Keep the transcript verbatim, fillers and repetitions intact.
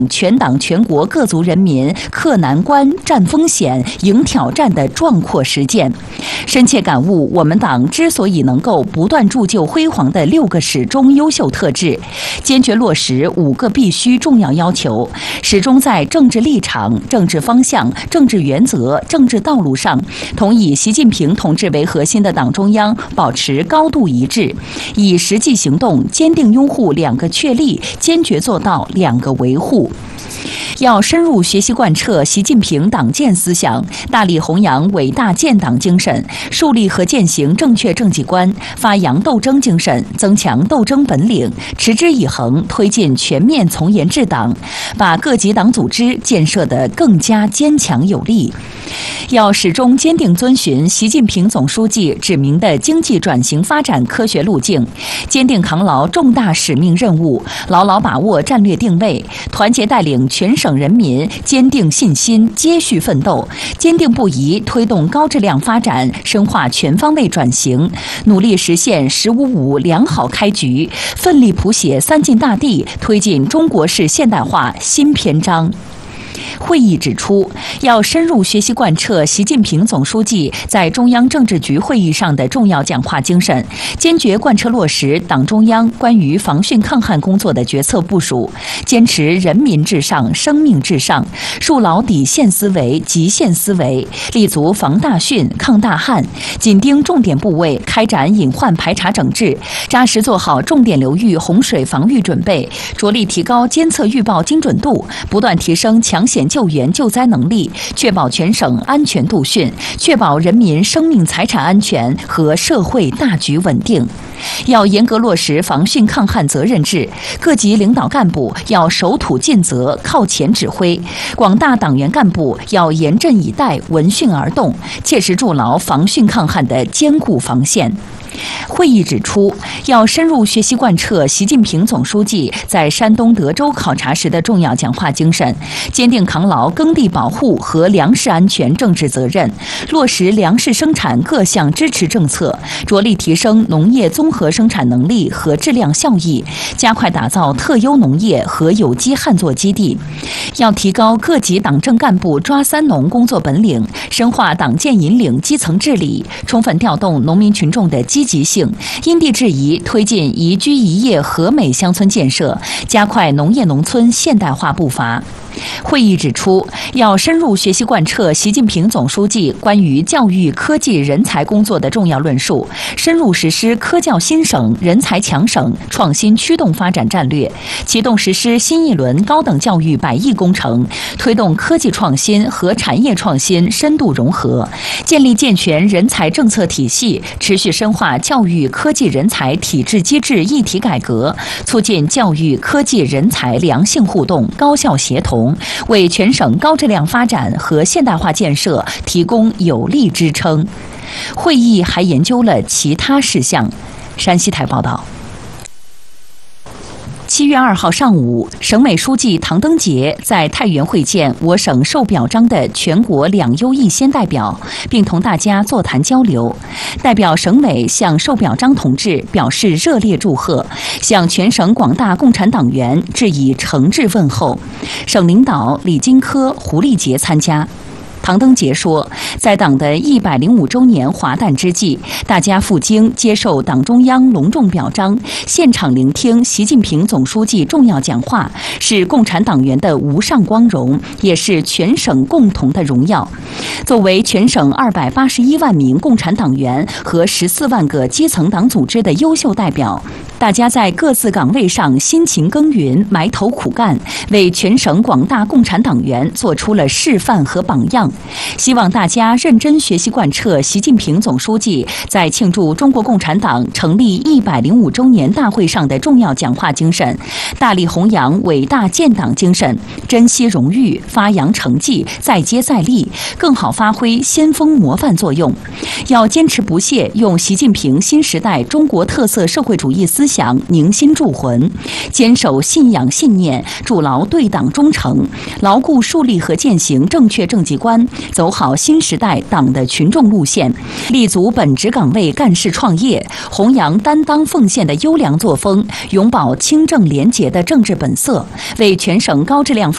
全党全国各族人民克难关、战风险、迎挑战的壮阔实践，深切感悟我们党之所以能够不断铸就辉煌的六个始终优秀特质，坚决落实五个必须重要要求，始终在政治立场、政治方向、政治原则、政治道路上，同以习近平同志为核心的党中央保持高度一致，以实际行动坚定拥护两个确立，坚决做到两个维护。要深入学习贯彻习近平党建思想，大力弘扬伟大建党精神，树立和践行正确政绩观，发扬斗争精神，增强斗争本领，持之以恒推进全面从严治党，把各级党组织建设得更加坚强有力。要始终坚定遵循习近平总书记指明的经济转型发展科学路径，坚定扛牢重大使命任务，牢牢把握战略定位，团结带领全省人民坚定信心，接续奋斗，坚定不移推动高质量发展，深化全方位转型，努力实现“十五五”良好开局，奋力谱写三晋大地，推进中国式现代化新篇章。会议指出，要深入学习贯彻习近平总书记在中央政治局会议上的重要讲话精神，坚决贯彻落实党中央关于防汛抗旱工作的决策部署，坚持人民至上、生命至上，树牢底线思维、极限思维，立足防大汛、抗大旱，紧盯重点部位开展隐患排查整治，扎实做好重点流域洪水防御准备，着力提高监测预报精准度，不断提升抢险救援救灾能力，确保全省安全度汛，确保人民生命财产安全和社会大局稳定。要严格落实防汛抗旱责任制，各级领导干部要守土尽责、靠前指挥，广大党员干部要严阵以待、闻讯而动，切实筑牢防汛抗旱的坚固防线。会议指出，要深入学习贯彻习近平总书记在山东德州考察时的重要讲话精神，坚定扛牢耕地保护和粮食安全政治责任，落实粮食生产各项支持政策，着力提升农业综合生产能力和质量效益，加快打造特优农业和有机旱作基地。要提高各级党政干部抓三农工作本领，深化党建引领基层治理，充分调动农民群众的积极性，因地制宜推进宜居宜业和美乡村建设，加快农业农村现代化步伐。会议指出，要深入学习贯彻习近平总书记关于教育科技人才工作的重要论述，深入实施科教新省、人才强省、创新驱动发展战略，启动实施新一轮高等教育百亿工程，推动科技创新和产业创新深度融合，建立健全人才政策体系，持续深化教育科技人才体制机制一体改革，促进教育科技人才良性互动、高效协同，为全省高质量发展和现代化建设提供有力支撑。会议还研究了其他事项。山西台报道。七月二号上午，省委书记唐登杰在太原会见我省受表彰的全国两优一先代表，并同大家座谈交流。代表省委向受表彰同志表示热烈祝贺，向全省广大共产党员致以诚挚问候。省领导李金科、胡立杰参加。唐登杰说，在党的一百零五周年华诞之际，大家赴京接受党中央隆重表彰，现场聆听习近平总书记重要讲话，是共产党员的无上光荣，也是全省共同的荣耀。作为全省二百八十一万名共产党员和十四万个基层党组织的优秀代表，大家在各自岗位上辛勤耕耘，埋头苦干，为全省广大共产党员做出了示范和榜样。希望大家认真学习贯彻习近平总书记在庆祝中国共产党成立一百零五周年大会上的重要讲话精神，大力弘扬伟大建党精神，珍惜荣誉，发扬成绩，再接再厉，更好发挥先锋模范作用。要坚持不懈用习近平新时代中国特色社会主义思想凝心铸魂，坚守信仰信念，筑牢对党忠诚，牢固树立和践行正确政绩观，走好新时代党的群众路线，立足本职岗位干事创业，弘扬担当奉献的优良作风，永葆清正廉洁的政治本色，为全省高质量发